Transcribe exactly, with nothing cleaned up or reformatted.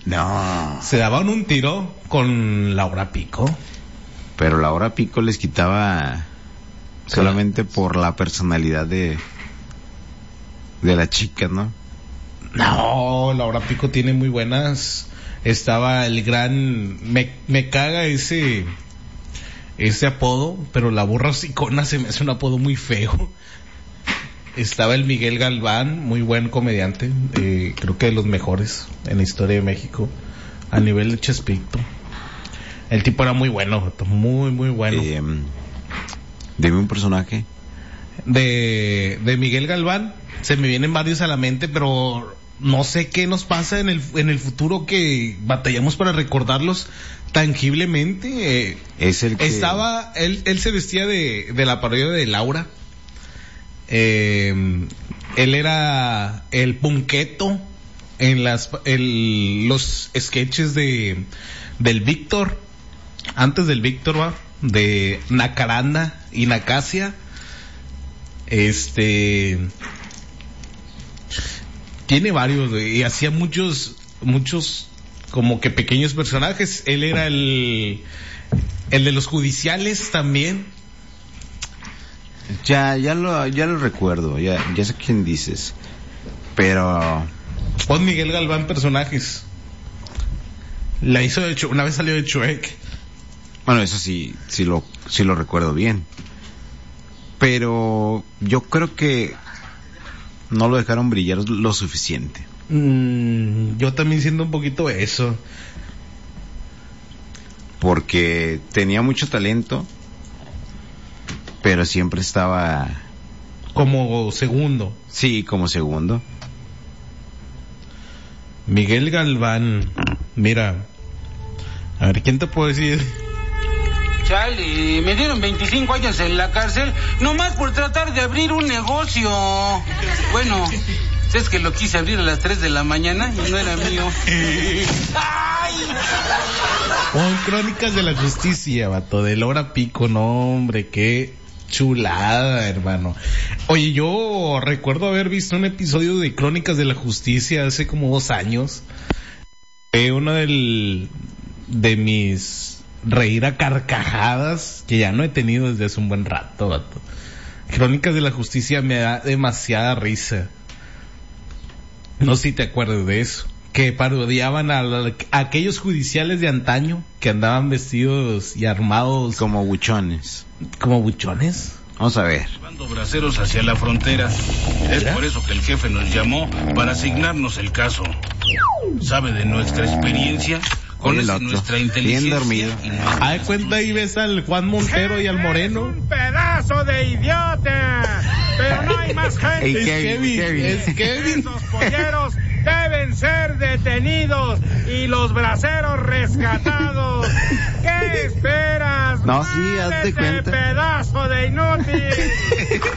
No. Se daban un tiro con Laura Pico. Pero Laura Pico les quitaba solamente sí. por la personalidad de de la chica, ¿no? No, Laura Pico tiene muy buenas. Estaba el gran... Me, me caga ese... ese apodo, pero la burra hocicona se me hace un apodo muy feo. Estaba el Miguel Galván, muy buen comediante, eh, creo que de los mejores en la historia de México, a nivel de Chespirito. El tipo era muy bueno, muy, muy bueno. Eh, dime un personaje. De, de Miguel Galván, se me vienen varios a la mente, pero no sé qué nos pasa en el, en el futuro que batallamos para recordarlos tangiblemente. Eh, es el que... Estaba, él, él se vestía de, de la parodia de Laura. Eh, él era el punqueto en las el, los sketches de del Víctor, antes del Víctor, va, de Nacaranda y Nacasia. Este tiene varios y hacía muchos muchos como que pequeños personajes. Él era el el de los judiciales también. Ya, ya lo, ya lo recuerdo, ya, ya sé quién dices, pero... Pon Miguel Galván personajes. La hizo de hecho, una vez salió de Shrek. Bueno, eso sí, sí lo, sí lo recuerdo bien. Pero yo creo que no lo dejaron brillar lo suficiente. Mm, yo también siento un poquito eso. Porque tenía mucho talento, pero siempre estaba... como segundo. Sí, como segundo. Miguel Galván, mira, a ver, ¿quién te puedo decir? Chale, me dieron veinticinco años en la cárcel, nomás por tratar de abrir un negocio. Bueno, es que lo quise abrir a las tres de la mañana y no era mío. ¡Ay! Con Crónicas de la Justicia, vato, de Laura Pico, no, hombre, qué chulada, hermano. Oye, yo recuerdo haber visto un episodio de Crónicas de la Justicia hace como dos años. Fue uno del, de mis reír a carcajadas que ya no he tenido desde hace un buen rato, vato. Crónicas de la Justicia me da demasiada risa. No sé si te acuerdas de eso. Que parodiaban a, la, a aquellos judiciales de antaño que andaban vestidos y armados como buchones. ¿Como buchones? Vamos a ver. Llevando braceros hacia la frontera. Es por eso que el jefe nos llamó para asignarnos el caso. ¿Sabe de nuestra experiencia? Con ese, nuestra inteligencia. Bien dormido. Ah, de cuenta ahí ves al Juan Montero y al Moreno. ¡Es un pedazo de idiota! Pero no hay más gente. Hey, es Kevin, Kevin, Kevin. es Kevin. Esos polleros deben ser detenidos y los braceros rescatados. ¿Qué esperas? No, sí, hazte ¡Ese cuenta. pedazo de inútil!